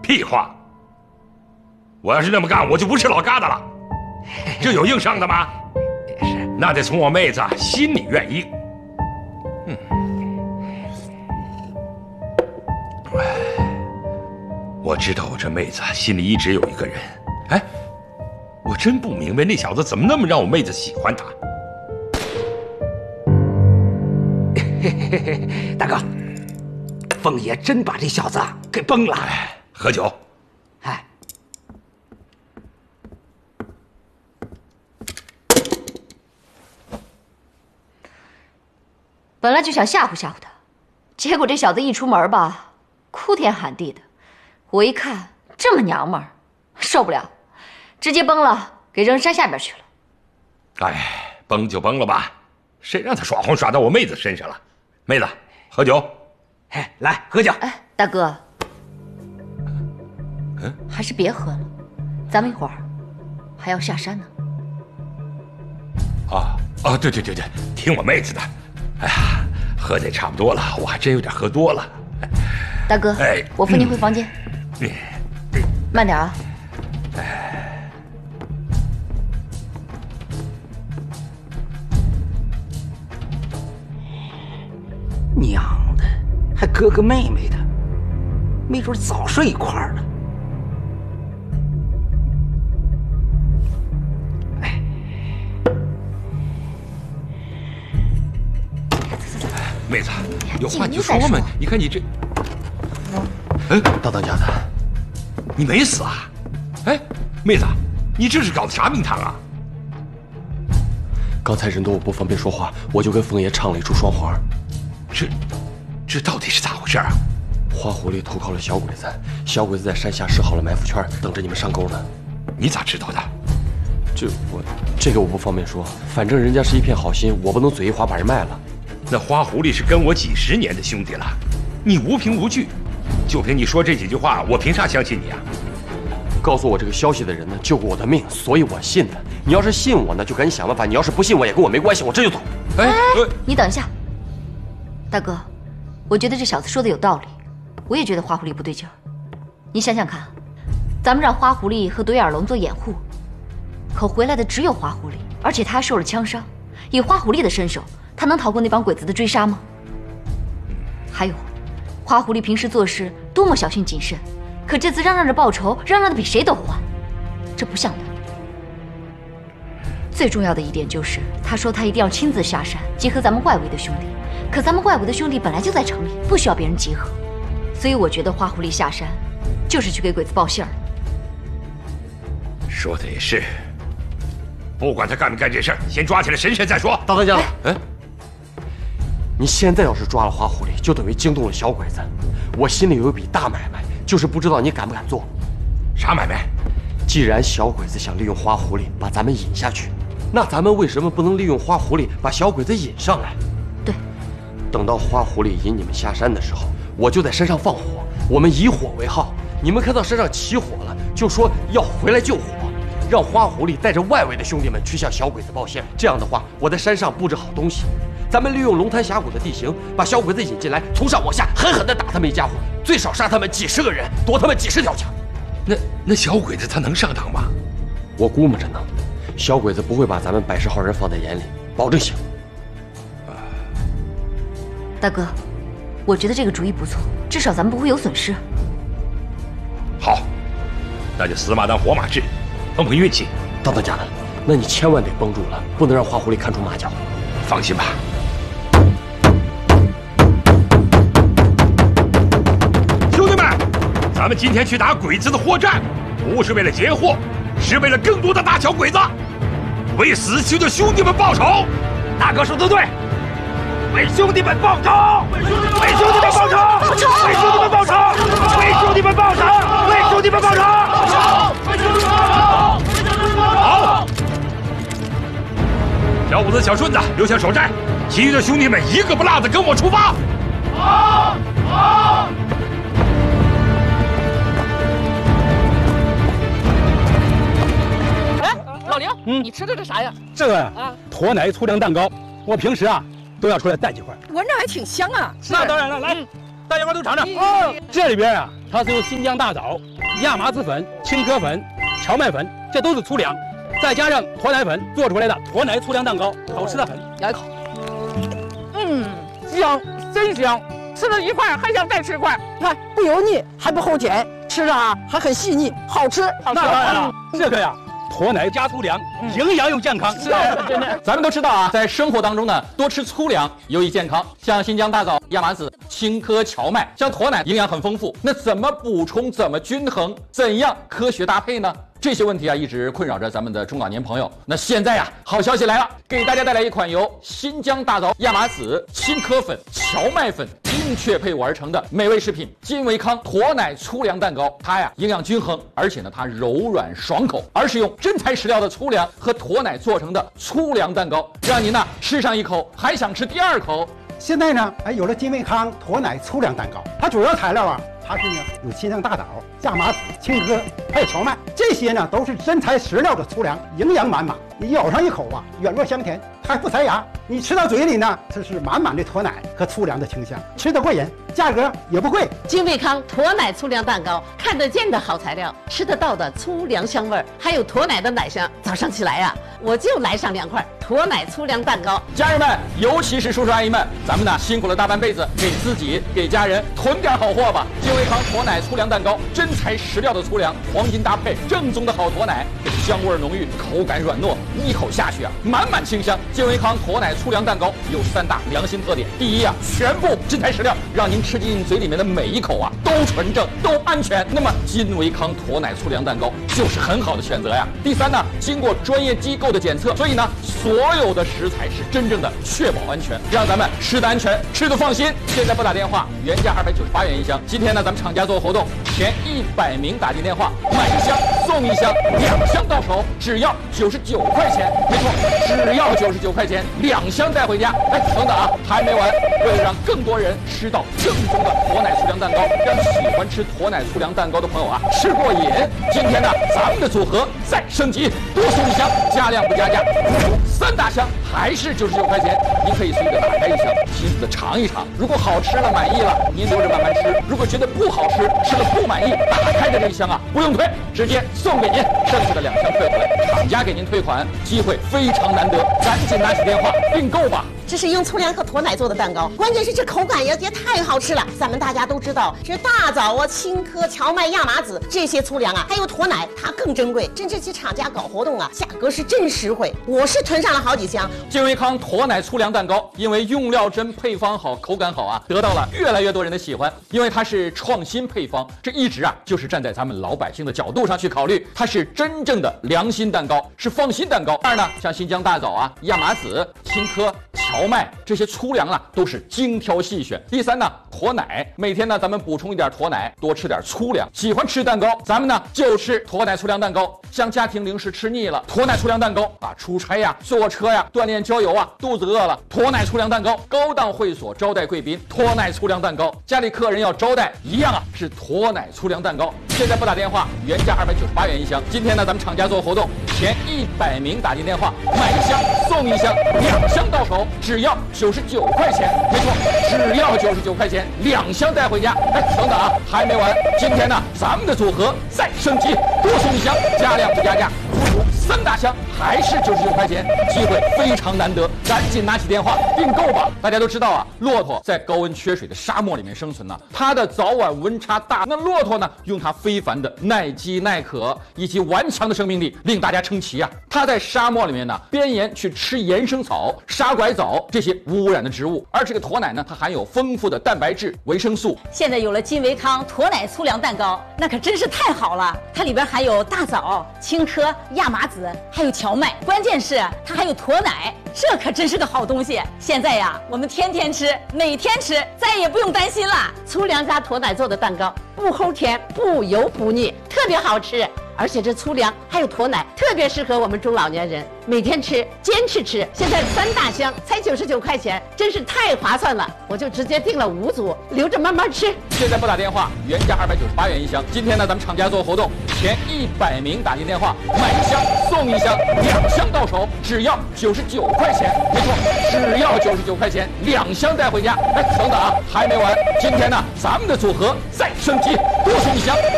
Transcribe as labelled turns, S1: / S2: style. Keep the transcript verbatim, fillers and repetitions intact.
S1: 屁话！我要是那么干，我就不是老疙瘩了。这有硬上的吗？
S2: 是，
S1: 那得从我妹子心里愿意。嗯，我知道我这妹子心里一直有一个人。哎，我真不明白那小子怎么那么让我妹子喜欢他。
S2: 嘿嘿嘿，大哥，凤爷真把这小子给崩了。
S1: 哎，喝酒。
S2: 哎。
S3: 本来就想吓唬吓唬他，结果这小子一出门吧，哭天喊地的。我一看这么娘们儿，受不了，直接崩了，给扔山下边去了。
S1: 哎，崩就崩了吧，谁让他耍红耍到我妹子身上了？妹子，喝酒。
S2: 哎，来喝酒。
S3: 哎，大哥，
S1: 嗯，
S3: 还是别喝了，咱们一会儿还要下山呢。
S1: 啊啊，对对对对，听我妹子的。哎呀，喝的也差不多了，我还真有点喝多了。
S3: 大哥，哎，我扶您回房间。
S1: 嗯，
S3: 慢点啊。
S2: 哎，娘的，还哥哥妹妹的，没准早睡一块儿了。
S1: 妹子，有话你就说嘛！你看你这，哎，
S4: 大当家的，
S1: 你没死啊？哎，妹子，你这是搞的啥名堂啊？
S4: 刚才人多我不方便说话，我就跟凤爷唱了一出双簧。
S1: 这，这到底是咋回事啊？
S4: 花狐狸投靠了小鬼子，小鬼子在山下设好了埋伏圈，等着你们上钩呢。
S1: 你咋知道的？
S4: 这我，这个我不方便说，反正人家是一片好心，我不能嘴一滑把人卖了。
S1: 那花狐狸是跟我几十年的兄弟了，你无凭无据，就凭你说这几句话，我凭啥相信你啊？
S4: 告诉我这个消息的人呢，救过我的命，所以我信的。你要是信我呢，就赶紧想办法；你要是不信我，也跟我没关系，我这就走。
S3: 哎，哎你等一下，大哥，我觉得这小子说的有道理，我也觉得花狐狸不对劲儿。你想想看，咱们让花狐狸和独眼龙做掩护，可回来的只有花狐狸，而且他还受了枪伤，以花狐狸的身手，他能逃过那帮鬼子的追杀吗？还有，花狐狸平时做事多么小心谨慎，可这次嚷嚷着报仇，嚷嚷的比谁都欢，这不像他。最重要的一点就是，他说他一定要亲自下山，集合咱们外围的兄弟。可咱们外围的兄弟本来就在城里，不需要别人集合，所以我觉得花狐狸下山，就是去给鬼子报信儿。
S1: 说的也是，不管他干没干这事儿，先抓起来审审再说。
S4: 大当家的，哎。你现在要是抓了花狐狸，就等于惊动了小鬼子。我心里有一笔大买卖，就是不知道你敢不敢做。
S1: 啥买卖？
S4: 既然小鬼子想利用花狐狸把咱们引下去，那咱们为什么不能利用花狐狸把小鬼子引上来？
S3: 对。
S4: 等到花狐狸引你们下山的时候，我就在山上放火，我们以火为号。你们看到山上起火了，就说要回来救火，让花狐狸带着外围的兄弟们去向小鬼子报信。这样的话，我在山上布置好东西。咱们利用龙潭峡谷的地形，把小鬼子引进来，从上往下狠狠地打他们一家伙，最少杀他们几十个人，夺他们几十条枪。
S1: 那那小鬼子他能上当吗？
S4: 我估摸着能，小鬼子不会把咱们百十号人放在眼里，保证行。
S3: 大哥，我觉得这个主意不错，至少咱们不会有损失。
S1: 好，那就死马当活马治，碰碰运气。
S4: 大当家的，那你千万得绷住了，不能让花狐狸看出马脚。
S1: 放心吧。兄弟们，咱们今天去打鬼子的货战，不是为了劫货，是为了更多的大小鬼子，为死去的兄弟们报仇。
S2: 大哥说的对，为兄弟们报仇！为兄弟们报仇！为兄弟们报仇！为兄弟们报仇！为兄弟们报仇！为兄弟们报仇！
S1: 好，小五子、小顺子留下守寨，其余的兄弟们一个不落的跟我出发。好，好。
S5: 哎，老刘，嗯，你吃的这啥呀？
S6: 这个呀，啊，驼奶粗粮蛋糕，我平时啊都要出来带几块。
S5: 闻着还挺香啊。
S6: 那当然了，来，
S2: 大家伙都尝尝。哦，这里边啊，它是用新疆大枣、亚麻籽粉、青稞粉、荞麦粉，这都是粗粮，再加上驼奶粉做出来的驼奶粗粮蛋糕，好吃的很。
S5: 咬一口，嗯，香，真香。 吃了一块还想再吃一块，
S6: 看不油腻，还不齁甜，吃着啊还很细腻，好吃。
S2: 那当然了，这个呀，驼奶加粗粮，营养又健康。
S5: 是，真的。
S7: 咱们都知道啊，在生活当中呢，多吃粗粮有益健康，像新疆大枣、亚麻籽、青稞、荞麦，像驼奶营养很丰富。那怎么补充？怎么均衡？怎样科学搭配呢？ 这些问题啊，一直困扰着咱们的中老年朋友。那现在啊，好消息来了，给大家带来一款由新疆大枣、亚麻籽、青稞粉、荞麦粉精确配伍而成的美味食品——金维康驼奶粗粮蛋糕。它呀，营养均衡，而且呢，它柔软爽口，而是用真材实料的粗粮和驼奶做成的粗粮蛋糕，让您呢吃上一口还想吃第二口。
S8: 现在呢，哎，有了金维康驼奶粗粮蛋糕，它主要材料啊。 它是呢有新疆大枣、亚麻籽、青稞，还有荞麦，这些呢都是真材实料的粗粮，营养满满。你咬上一口啊，软糯香甜，它还不塞牙。你吃到嘴里呢，这是满满的驼奶和粗粮的清香，吃得过瘾，价格也不贵。
S6: 金维康驼奶粗粮蛋糕，看得见的好材料，吃得到的粗粮香味儿，还有驼奶的奶香。早上起来呀、啊，我就来上两块驼奶粗粮蛋糕。
S7: 家人们，尤其是叔叔阿姨们，咱们呢辛苦了大半辈子，给自己给家人囤点好货吧。金维康驼奶粗粮蛋糕，真材实料的粗粮，黄金搭配，正宗的好驼奶，香味浓郁，口感软糯，一口下去啊，满满清香。金维康驼奶粗粮蛋糕有三大良心特点：第一啊，全部真材实料，让您吃进嘴里面的每一口啊都纯正、都安全。那么金维康驼奶粗粮蛋糕就是很好的选择呀。第三呢，经过专业机构的检测，所以呢，所有的食材是真正的确保安全，让咱们吃的安全，吃的放心。现在拨打电话，原价二百九十八元一箱，今天呢，咱们厂家做活动，前一百名打进电话买一箱送一箱，两箱到手只要九十九块钱，没错，只要九十九块钱，两箱带回家。哎，等等啊，还没完，为了让更多人吃到正宗的驼奶粗粮蛋糕，让喜欢吃驼奶粗粮蛋糕的朋友啊吃过瘾，今天呢，咱们的组合再升级，多送一箱，加量不加价，三大箱还是九十九块钱，您可以随意的打开一箱，细细的尝一尝，如果好吃了满意了，您留着慢慢吃；如果觉得不好吃，吃了不满意，打开的这一箱啊不用退，直接送给您，剩下的两箱退回来，厂家给您退款，机会非常难得，赶紧拿起电话订购吧。
S6: 这是用粗粮和驼奶做的蛋糕，关键是这口感也也太好吃了。咱们大家都知道，这大枣啊、青稞、荞麦、亚麻籽这些粗粮啊，还有驼奶，它更珍贵。真这些厂家搞活动啊，价格是真实惠。我是囤上了好几箱。
S7: 金维康驼奶粗粮蛋糕，因为用料真、配方好、口感好啊，得到了越来越多人的喜欢。因为它是创新配方，这一直啊就是站在咱们老百姓的角度上去考虑，它是真正的良心蛋糕，是放心蛋糕。二呢，像新疆大枣啊、亚麻籽、青稞、荞麦这些粗粮啊，都是精挑细选。第三呢，驼奶，每天呢咱们补充一点驼奶，多吃点粗粮。喜欢吃蛋糕，咱们呢就吃驼奶粗粮蛋糕。像家庭零食吃腻了，驼奶粗粮蛋糕啊，出差呀、坐车呀、锻炼郊游啊，肚子饿了，驼奶粗粮蛋糕。高档会所招待贵宾，驼奶粗粮蛋糕。家里客人要招待，一样啊是驼奶粗粮蛋糕。现在拨打电话，原价二百九十八元一箱，今天呢咱们厂家做活动，前一百名打进电话买一箱送一箱，两箱到手只要九十九块钱，没错，只要九十九块钱，两箱带回家。哎，等等啊，还没完，今天呢咱们的组合再升级，多送一箱，加量不加价，足足三大箱还是九十九块钱，机会非常难得，赶紧拿起电话订购吧。大家都知道啊，骆驼在高温缺水的沙漠里面生存呢，它的早晚温差大，那骆驼呢用它非凡的耐饥耐渴以及顽强的生命力令大家称奇啊。它在沙漠里面呢边沿去吃岩生草、沙拐枣这些无污染的植物，而这个驼奶呢，它含有丰富的蛋白质、维生素。
S6: 现在有了金维康驼奶粗粮蛋糕，那可真是太好了。它里边含有大枣、青稞、亚麻籽，还有荞麦，关键是它还有驼奶，这可真是个好东西。现在呀，我们天天吃，每天吃，再也不用担心了。粗粮加驼奶做的蛋糕，不齁甜，不油不腻，特别好吃。
S9: 而且这粗粮还有驼奶，特别适合我们中老年人每天吃，坚持吃。现在三大箱才九十九块钱，真是太划算了，我就直接订了五组，留着慢慢吃。
S7: 现在拨打电话，原价二百九十八元一箱，今天呢，咱们厂家做活动，前一百名打进电话买一箱送一箱，两箱到手只要九十九块钱，没错，只要九十九块钱，两箱带回家。哎，等等啊，还没完，今天呢，咱们的组合再升级，多送一箱